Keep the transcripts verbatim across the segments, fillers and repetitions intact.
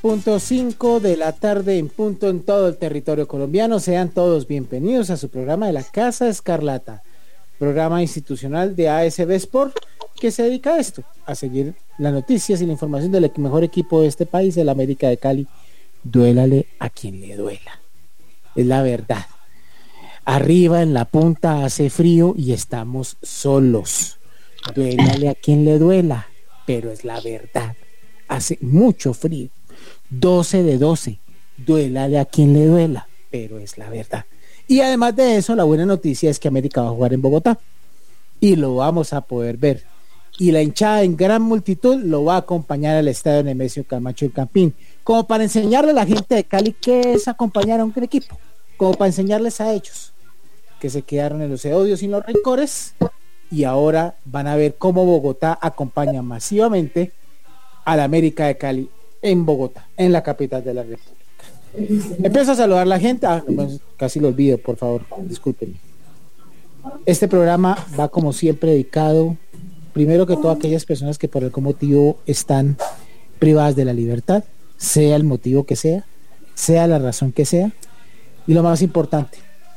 Punto cinco de la tarde en punto en todo el territorio colombiano. Sean todos bienvenidos a su programa de la Casa Escarlata, programa institucional de A S B Sport, que se dedica a esto, a seguir las noticias y la información del mejor equipo de este país, el América de Cali. Duélale a quien le duela, es la verdad. Arriba en la punta hace frío y estamos solos. Duélale a quien le duela, pero es la verdad. Hace mucho frío. doce de doce, duélale a quien le duela, pero es la verdad. Y además de eso, la buena noticia es que América va a jugar en Bogotá y lo vamos a poder ver. Y la hinchada en gran multitud lo va a acompañar al estadio Nemesio Camacho El Campín, como para enseñarle a la gente de Cali qué es acompañar a un equipo, como para enseñarles a ellos que se quedaron en los odios y en los rencores, y ahora van a ver cómo Bogotá acompaña masivamente a la América de Cali en Bogotá, en la capital de la República. Empiezo a saludar a la gente. Ah, pues, casi lo olvido, por favor, discúlpenme. Este programa va como siempre dedicado, primero que todo, a aquellas personas que por algún motivo están privadas de la libertad, sea el motivo que sea, sea la razón que sea, y lo más importante,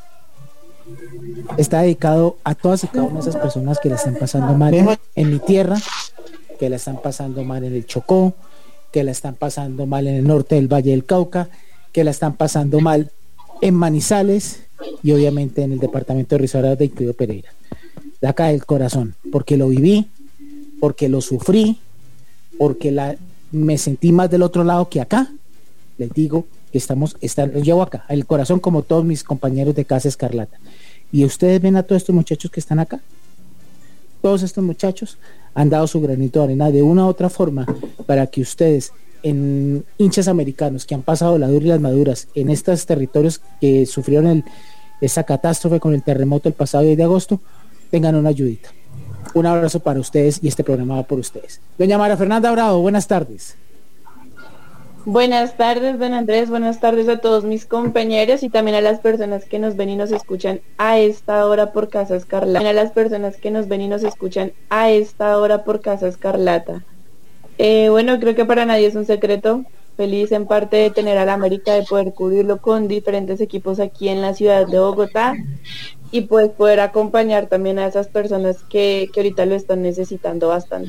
está dedicado a todas y cada una de esas personas que la están pasando mal en mi tierra, que la están pasando mal en el Chocó, que la están pasando mal en el norte del Valle del Cauca, que la están pasando mal en Manizales y obviamente en el departamento de Risaralda, incluido Pereira. De acá del corazón, porque lo viví, porque lo sufrí, porque la, me sentí más del otro lado que acá. Les digo que estamos, está, los llevo acá, el corazón, como todos mis compañeros de Casa Escarlata. Y ustedes ven a todos estos muchachos que están acá. Todos estos muchachos han dado su granito de arena de una u otra forma para que ustedes, en hinchas americanos que han pasado la dura y las maduras en estos territorios que sufrieron el, esa catástrofe con el terremoto el pasado diez de agosto, tengan una ayudita. Un abrazo para ustedes y este programa va por ustedes. Doña María Fernanda Bravo, buenas tardes. Buenas tardes, don Andrés, buenas tardes a todos mis compañeros y también a las personas que nos ven y nos escuchan a esta hora por Casa Escarlata. También a las personas que nos ven y nos escuchan a esta hora por Casa Escarlata. Eh, bueno, creo que para nadie es un secreto, feliz en parte de tener a la América, de poder cubrirlo con diferentes equipos aquí en la ciudad de Bogotá y pues poder acompañar también a esas personas que, que ahorita lo están necesitando bastante.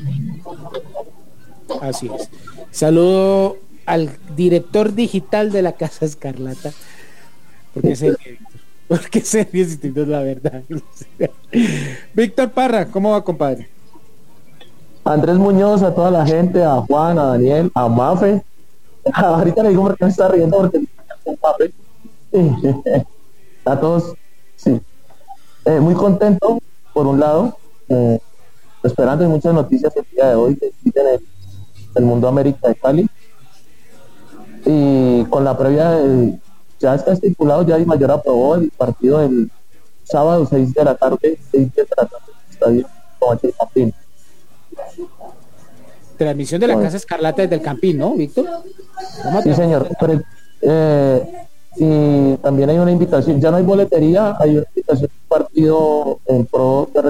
Así es. Saludo al director digital de la Casa Escarlata, porque se porque se ríe, no es la verdad. Víctor Parra, ¿cómo va, compadre? Andrés Muñoz, a toda la gente, a Juan, a Daniel, a Mafe. Ahorita le digo porque me está riendo porque Mafe. A todos, sí. Eh, muy contento, por un lado, eh, esperando muchas noticias el día de hoy que existen en el mundo América de Cali. Y con la previa de, ya está estipulado, ya Di Mayor aprobó el partido el sábado seis de la tarde, seis de la tarde, estadio Camacho El Campín. Transmisión de la Casa Escarlata desde el Campín, ¿no, Víctor? Sí, señor. Pero, eh, y también hay una invitación, ya no hay boletería, hay una invitación de un partido en pro de